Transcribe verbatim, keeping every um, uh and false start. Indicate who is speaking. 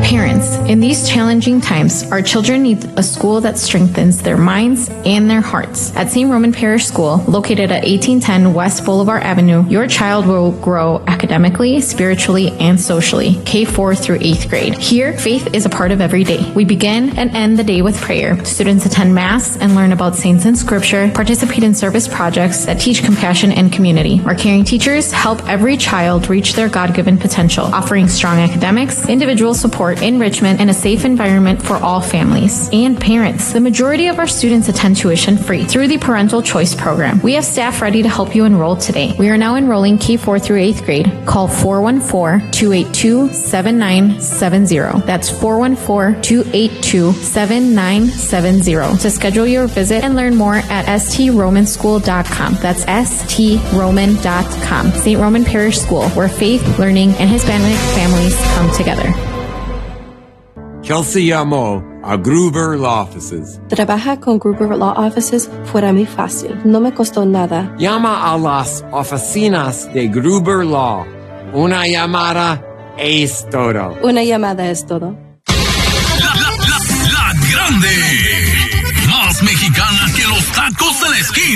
Speaker 1: Parents, in these challenging times, our children need a school that strengthens their minds and their hearts. At Saint Roman Parish School, located at eighteen ten West Boulevard Avenue, your child will grow academically, spiritually, and socially, K four through eighth grade. Here, faith is a part of every day. We begin and end the day with prayer. Students attend Mass and learn about saints in Scripture, participate in service projects that teach compassion and community. Our caring teachers help every child reach their God-given potential, offering strong academics, individual support, enrichment, and a safe environment for all families and parents. The majority of our students attend tuition free through the Parental Choice Program. We have staff ready to help you enroll today. We are now enrolling K four through eighth grade. Call four one four, two eight two, seven nine seven zero. That's four one four, two eight two, seven nine seven zero to schedule your visit and learn more at s t roman school dot com. That's s t roman dot com. Saint Roman Parish School, where faith, learning, and Hispanic families come together.
Speaker 2: Kelsey llamó a Gruber Law Offices.
Speaker 3: Trabaja con Gruber Law Offices fuera muy fácil. No me costó nada.
Speaker 2: Llama a las oficinas de Gruber Law. Una llamada es todo.
Speaker 3: Una llamada es todo.
Speaker 4: La, la, la, la grande. Más mexicana que los tacos de la esquina.